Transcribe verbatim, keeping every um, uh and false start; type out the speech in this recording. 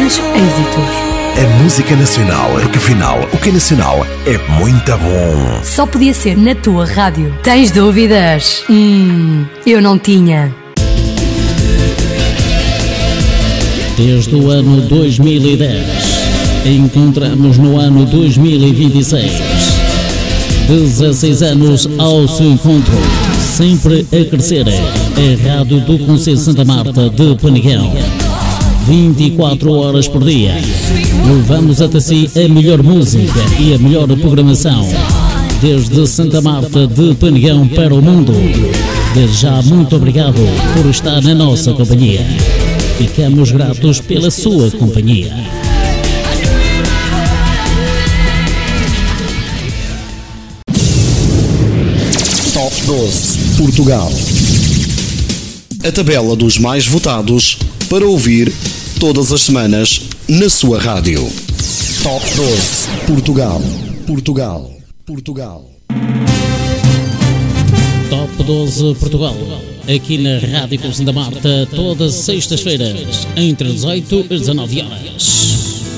mais êxitos. A música nacional, porque afinal, o que é nacional é muito bom. Só podia ser na tua rádio. Tens dúvidas? Hum, eu não tinha. Desde o ano dois mil e dez, encontramos no ano dois mil e vinte e seis. dezasseis anos ao seu encontro, sempre a crescer. A Rádio do Concelho de Santa Marta de Penegão. vinte e quatro horas por dia. Levamos até si a melhor música e a melhor programação. Desde Santa Marta de Penegão para o mundo. Desde já, muito obrigado por estar na nossa companhia. Ficamos gratos pela sua companhia. Top doze Portugal. A tabela dos mais votados para ouvir todas as semanas na sua rádio. Top doze Portugal. Portugal. Portugal. Top doze Portugal. Aqui na Rádio com Santa Marta, todas as sextas-feiras, entre dezoito e dezanove horas.